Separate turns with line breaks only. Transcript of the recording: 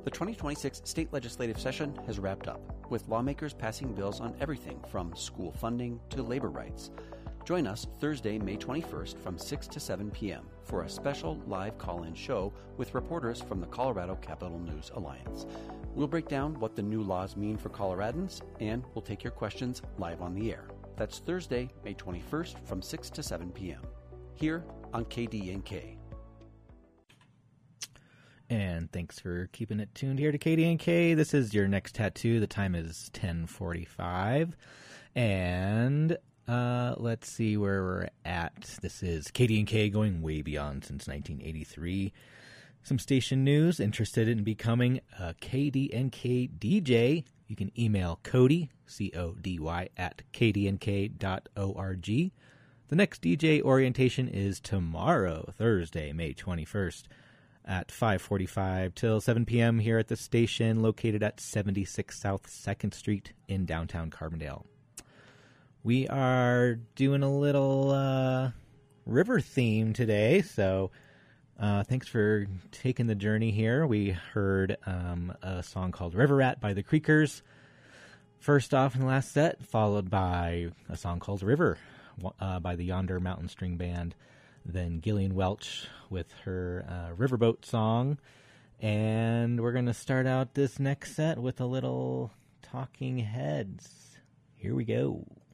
The 2026 state legislative session has wrapped up, with lawmakers passing bills on everything from school funding to labor rights. Join us Thursday, May 21st from 6 to 7 p.m. for a special live call-in show with reporters from the Colorado Capitol News Alliance. We'll break down what the new laws mean for Coloradans, and we'll take your questions live on the air. That's Thursday, May 21st from 6 to 7 p.m. here on KDNK.
And thanks for keeping it tuned here to KDNK. This is your next tattoo. The time is 10:45. And let's see where we're at. This is KDNK going way beyond since 1983. Some station news. Interested in becoming a KDNK DJ? You can email Cody, CODY, at kdnk.org. The next DJ orientation is tomorrow, Thursday, May 21st. At 5:45 till 7 p.m. here at the station located at 76 South 2nd Street in downtown Carbondale. We are doing a little river theme today, so thanks for taking the journey here. We heard a song called River Rat by the Creekers first off in the last set, followed by a song called River by the Yonder Mountain String Band. Then Gillian Welch with her Riverboat song. And we're going to start out this next set with a little Talking Heads. Here we go.